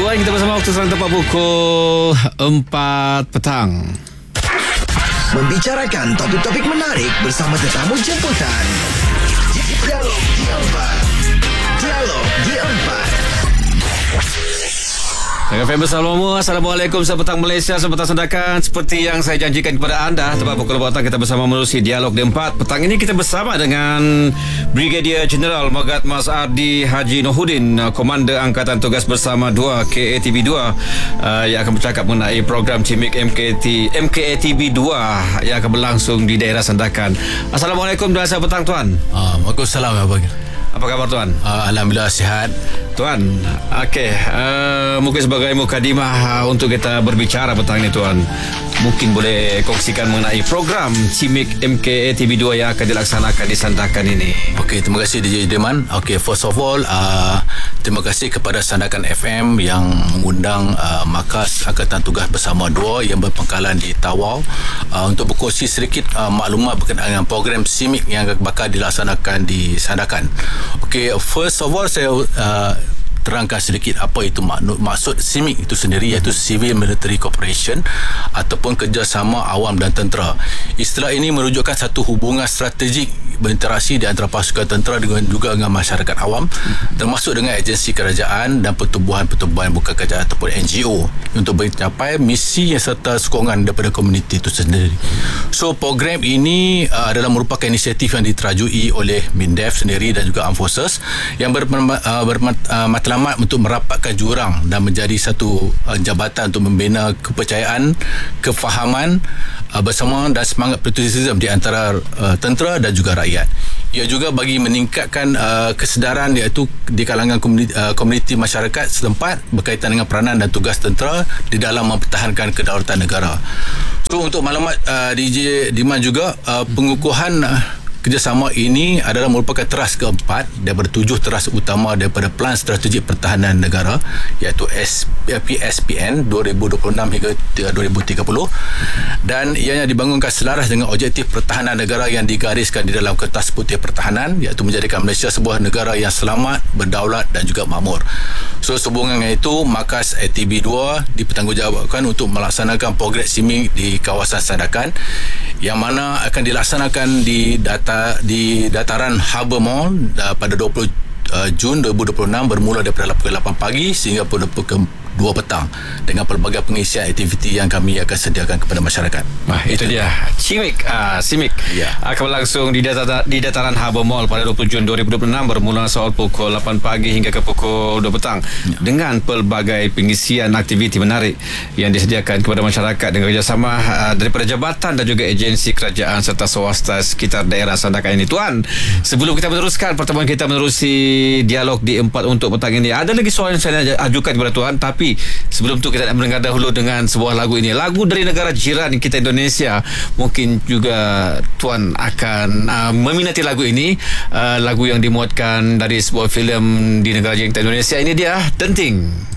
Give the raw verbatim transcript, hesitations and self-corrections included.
Tuan, kita bersama waktu sekarang tepat pukul empat petang. Membicarakan topik-topik menarik bersama tetamu jemputan. Dialog di empat. Dialog di empat. Dengan F M bersamamu. Assalamualaikum, selamat petang Malaysia, selamat petang Sandakan. Seperti yang saya janjikan kepada anda, tepat pukul empat petang kita bersama menerusi Dialog di empat. Petang ini kita bersama dengan Brigadier Jeneral Megat Mas Ardi Haji Nohuddin, Komander Angkatan Tugas Bersama dua K A T B dua, uh, yang akan bercakap mengenai program CIMIC M K T M K A T B dua yang akan berlangsung di daerah Sandakan. Assalamualaikum dan selamat petang Tuan. Uh, Waalaikumsalam abang. Apa khabar Tuan? Uh, Alhamdulillah sihat. Tuan, okey, uh, mungkin sebagai mukadimah uh, untuk kita berbicara petang ini Tuan, mungkin boleh kongsikan mengenai program CIMIC M K A T B dua yang akan dilaksanakan di Sandakan ini. Okey, terima kasih D J Deman. Okey, first of all, uh, terima kasih kepada Sandakan F M yang mengundang uh, Markas Angkatan Tugas Bersama dua yang berpangkalan di Tawau uh, untuk berkongsi sedikit uh, maklumat berkenaan dengan program CIMIC yang bakal dilaksanakan di Sandakan. Okey, first of all saya uh, terangkan sedikit apa itu maksud, maksud CIMIC itu sendiri, iaitu Civil Military Cooperation ataupun kerjasama awam dan tentera. Istilah ini merujukkan satu hubungan strategik berinteraksi di antara pasukan tentera dengan juga dengan masyarakat awam, termasuk dengan agensi kerajaan dan pertubuhan-pertubuhan bukan kerajaan ataupun N G O untuk mencapai misi yang serta sokongan daripada komuniti itu sendiri. So program ini uh, adalah merupakan inisiatif yang diterajui oleh MINDEF sendiri dan juga Armed Forces yang bermatlamat uh, untuk merapatkan jurang dan menjadi satu uh, jabatan untuk membina kepercayaan, kefahaman uh, bersama dan semangat patriotism di antara uh, tentera dan juga rakyat. Ia juga bagi meningkatkan uh, kesedaran iaitu di kalangan komuniti, uh, komuniti masyarakat setempat berkaitan dengan peranan dan tugas tentera di dalam mempertahankan kedaulatan negara. So untuk maklumat uh, D J Diman juga, uh, pengukuhan uh, kerjasama ini adalah merupakan teras keempat daripada tujuh teras utama daripada Pelan Strategik Pertahanan Negara, iaitu P S P N dua ribu dua puluh enam hingga dua ribu tiga puluh, dan ianya dibangunkan selaras dengan objektif pertahanan negara yang digariskan di dalam Kertas Putih Pertahanan, iaitu menjadikan Malaysia sebuah negara yang selamat, berdaulat dan juga makmur. So sehubungan dengan itu, Markas A T B dua dipertanggungjawabkan untuk melaksanakan program CIMIC di kawasan Sandakan yang mana akan dilaksanakan di data di dataran Harbour Mall uh, pada dua puluh Jun dua ribu dua puluh enam bermula daripada pukul lapan pagi sehingga pukul dua petang dengan pelbagai pengisian aktiviti yang kami akan sediakan kepada masyarakat. Wah, itu, itu dia CIMIC uh, CIMIC ya. akan berlangsung di dataran, di dataran Harbour Mall pada dua puluh Jun dua ribu dua puluh enam bermula soal pukul lapan pagi hingga ke pukul dua petang ya. Dengan pelbagai pengisian aktiviti menarik yang disediakan kepada masyarakat dengan kerjasama uh, daripada jabatan dan juga agensi kerajaan serta swasta sekitar daerah Sandakan ini. Tuan, sebelum kita meneruskan pertemuan kita menerusi Dialog di empat untuk petang ini, ada lagi soalan yang saya ajukan kepada Tuan, tapi sebelum tu kita nak mendengar dahulu dengan sebuah lagu ini, lagu dari negara jiran kita Indonesia. Mungkin juga Tuan akan uh, meminati lagu ini, uh, lagu yang dimuatkan dari sebuah filem di negara jiran kita Indonesia. Ini dia, Denting.